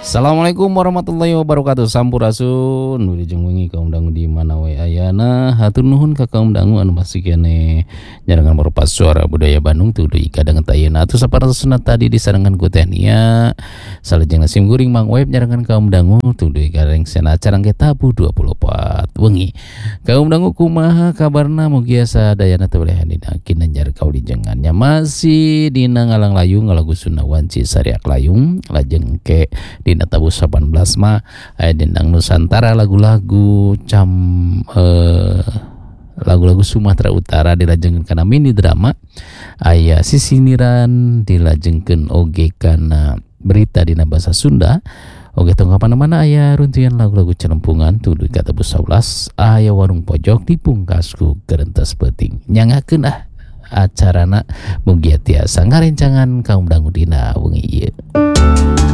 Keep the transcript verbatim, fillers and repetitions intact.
Assalamualaikum warahmatullahi wabarakatuh. Sampurasun. Wilujeng wengi kaum dangu di mana we ayana. Hatur nuhun ka kaum dangu anu masih kene nyarangan merupa suara budaya Bandung tu deui kadang tayana atuh saparosna tadi disarangan ku teh nia. Salajengna sim guring Mang Web nyarangan kaum dangu tu deui gareng sena acara ge tabu dua puluh empat wengi. Kaum dangu kumaha kabarna mugi asa dayana teu boleh dina kinanjar kaulijengannya masih dina ngalang layung ngalagu Sunda Wanci Sariak Layung lajeng ke dina tabu delapan belas mah aya dendang Nusantara lagu-lagu cam eh, lagu-lagu Sumatera Utara dilajengkeun kana mini drama aya sisiniran dilajengkeun oge kana berita dina basa Sunda oge tong kapana-mana aya runtuyan lagu-lagu celempungan tuduh ka tabu sebelas aya warung pojok dipungkasku kerentas peuting nyangakeun ah acarana mugi tiasa ngarencangan kaum dangu dina wengi ieu.